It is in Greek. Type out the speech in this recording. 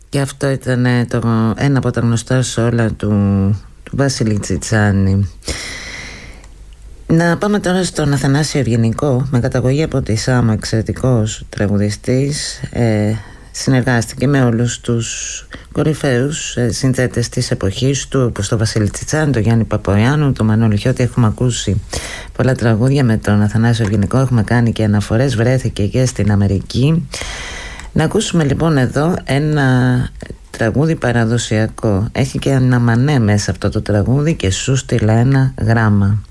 Και αυτό ήταν ένα από τα γνωστά σε όλα του Βασίλη Τσιτσάνη. Να πάμε τώρα στον Αθανάσιο Ευγενικό, με καταγωγή από τη Σάμο, εξαιρετικός τραγουδιστής. Συνεργάστηκε με όλους τους κορυφαίους συνθέτες της εποχής του, όπως τον Βασίλη Τσιτσάνη, τον Γιάννη Παπαϊάνου, τον Μανώλη Χιώτη. Έχουμε ακούσει πολλά τραγούδια με τον Αθανάσιο Ευγενικό, έχουμε κάνει και αναφορές, βρέθηκε και στην Αμερική. Να ακούσουμε λοιπόν εδώ ένα τραγούδι παραδοσιακό. Έχει και ένα μανέ μέσα αυτό το τραγούδι, και σου στείλα ένα γράμμα.